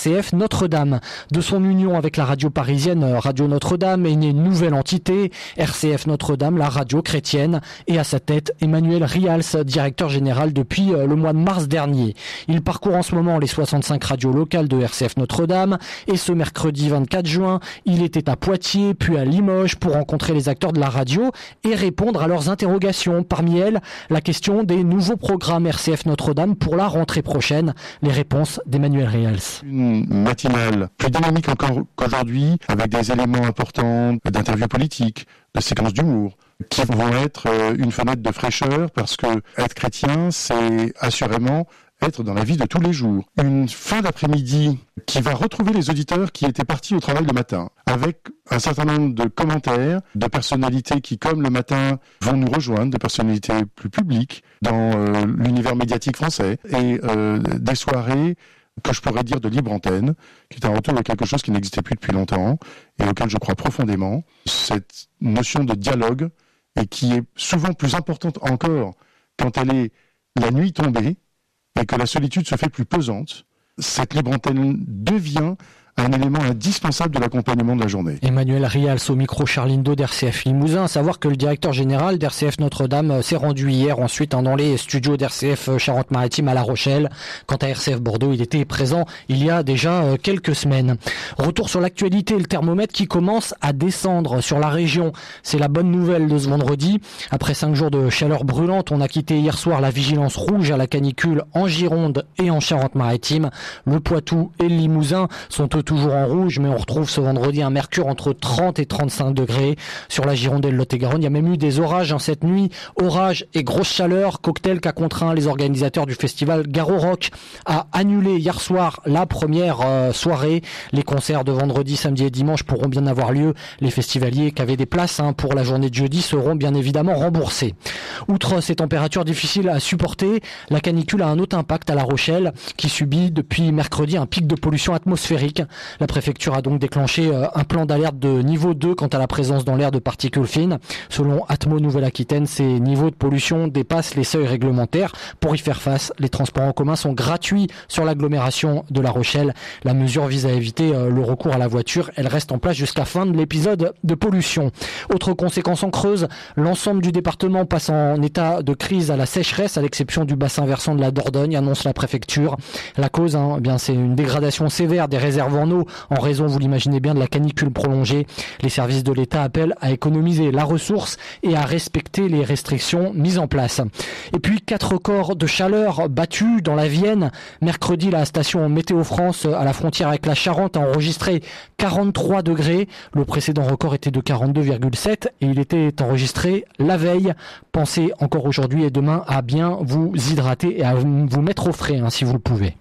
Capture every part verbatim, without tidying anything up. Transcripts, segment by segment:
C F Notre-Dame. De son union avec la radio parisienne Radio Notre-Dame est née une nouvelle entité, R C F Notre-Dame, la radio chrétienne, et à sa tête, Emmanuel Rials, directeur général depuis le mois de mars dernier. Il parcourt en ce moment les soixante-cinq radios locales de R C F Notre-Dame, et ce mercredi vingt-quatre juin, il était à Poitiers, puis à Limoges pour rencontrer les acteurs de la radio et répondre à leurs interrogations. Parmi elles, la question des nouveaux programmes R C F Notre-Dame pour la rentrée prochaine. Les réponses d'Emmanuel Rials. Une matinale plus dynamique encore qu'aujourd'hui, avec des éléments importants d'interviews politiques, de séquences d'humour, qui vont être une fenêtre de fraîcheur, parce que être chrétien, c'est assurément être dans la vie de tous les jours. Une fin d'après-midi qui va retrouver les auditeurs qui étaient partis au travail le matin, avec un certain nombre de commentaires de personnalités qui, comme le matin, vont nous rejoindre, de personnalités plus publiques dans euh, l'univers médiatique français, et euh, des soirées que je pourrais dire de libre antenne, qui est un retour à quelque chose qui n'existait plus depuis longtemps, et auquel je crois profondément, cette notion de dialogue, et qui est souvent plus importante encore quand elle est la nuit tombée, et que la solitude se fait plus pesante. Cette libre antenne devient un élément indispensable de l'accompagnement de la journée. Emmanuel Rials au micro Charline Do d'R C F Limousin. À savoir que le directeur général d'R C F Notre-Dame s'est rendu hier ensuite dans les studios d'R C F Charente-Maritime à La Rochelle. Quant à R C F Bordeaux, il était présent il y a déjà quelques semaines. Retour sur l'actualité, le thermomètre qui commence à descendre sur la région. C'est la bonne nouvelle de ce vendredi. Après cinq jours de chaleur brûlante, on a quitté hier soir la vigilance rouge à la canicule en Gironde et en Charente-Maritime. Le Poitou et le Limousin sont toujours en rouge, mais on retrouve ce vendredi un mercure entre trente et trente-cinq degrés. Sur la Gironde et le Lot-et-Garonne, il y a même eu des orages hein, cette nuit. Orages et grosse chaleur, cocktail qu'a contraint les organisateurs du festival Garo Rock à annuler hier soir la première euh, soirée. Les concerts de vendredi, samedi et dimanche pourront bien avoir lieu. Les festivaliers qui avaient des places hein, pour la journée de jeudi seront bien évidemment remboursés. Outre ces températures difficiles à supporter, la canicule a un autre impact à La Rochelle, qui subit depuis mercredi un pic de pollution atmosphérique. La préfecture a donc déclenché un plan d'alerte de niveau deux quant à la présence dans l'air de particules fines. Selon Atmo Nouvelle-Aquitaine, ces niveaux de pollution dépassent les seuils réglementaires. Pour y faire face, les transports en commun sont gratuits sur l'agglomération de La Rochelle. La mesure vise à éviter le recours à la voiture. Elle reste en place jusqu'à fin de l'épisode de pollution. Autre conséquence en Creuse, l'ensemble du département passe en état de crise à la sécheresse, à l'exception du bassin versant de la Dordogne, annonce la préfecture. La cause, hein, eh bien, c'est une dégradation sévère des réserves en eau en raison, vous l'imaginez bien, de la canicule prolongée. Les services de l'État appellent à économiser la ressource et à respecter les restrictions mises en place. Et puis, quatre records de chaleur battus dans la Vienne. Mercredi, la station Météo France à la frontière avec la Charente a enregistré quarante-trois degrés. Le précédent record était de quarante-deux virgule sept et il était enregistré la veille. Pensez encore aujourd'hui et demain à bien vous hydrater et à vous mettre au frais hein, si vous le pouvez.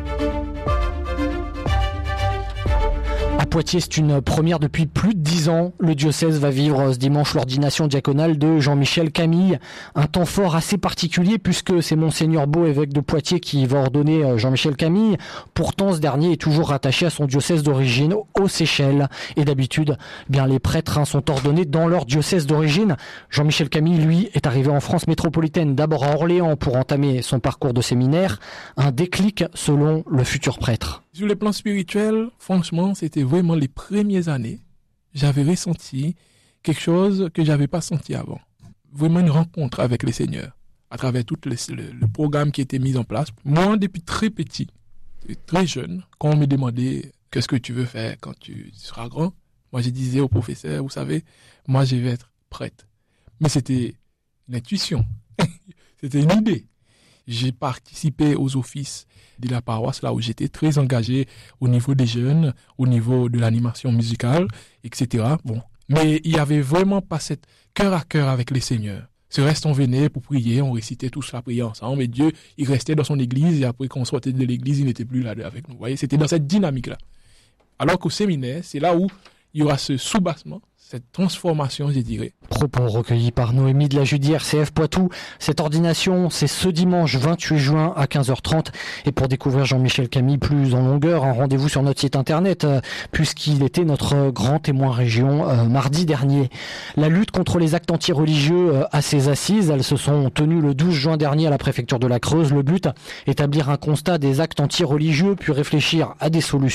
À Poitiers, c'est une première depuis plus de dix ans. Le diocèse va vivre ce dimanche l'ordination diaconale de Jean-Michel Camille. Un temps fort assez particulier puisque c'est Monseigneur Beau, évêque de Poitiers, qui va ordonner Jean-Michel Camille. Pourtant, ce dernier est toujours rattaché à son diocèse d'origine, aux Seychelles. Et d'habitude, bien les prêtres hein, sont ordonnés dans leur diocèse d'origine. Jean-Michel Camille, lui, est arrivé en France métropolitaine, d'abord à Orléans pour entamer son parcours de séminaire. Un déclic selon le futur prêtre. Sur le plan spirituel, franchement, c'était vraiment les premières années. J'avais ressenti quelque chose que j'avais pas senti avant. Vraiment une rencontre avec le Seigneur, à travers tout le, le, le programme qui était mis en place. Moi, depuis très petit, très jeune, quand on me demandait qu'est-ce que tu veux faire quand tu seras grand, moi je disais au professeur, vous savez, moi je vais être prêtre. Mais c'était une intuition, c'était une idée. J'ai participé aux offices de la paroisse, là où j'étais très engagé au niveau des jeunes, au niveau de l'animation musicale, et cetera. Bon. Mais il n'y avait vraiment pas cette cœur à cœur avec les seigneurs. Ce reste, on venait pour prier, on récitait tous la prière ensemble, et Dieu, il restait dans son église, et après qu'on sortait de l'église, il n'était plus là avec nous. Vous voyez, c'était dans cette dynamique-là. Alors qu'au séminaire, c'est là où il y aura ce soubassement, cette transformation, je dirais. Propos recueillis par Noémie de la Judie, R C F Poitou. Cette ordination, c'est ce dimanche vingt-huit juin à quinze heures trente. Et pour découvrir Jean-Michel Camille plus en longueur, un rendez-vous sur notre site internet, euh, puisqu'il était notre grand témoin région euh, mardi dernier. La lutte contre les actes anti-religieux euh, à ses assises, elles se sont tenues le douze juin dernier à la préfecture de la Creuse. Le but, établir un constat des actes anti-religieux, puis réfléchir à des solutions.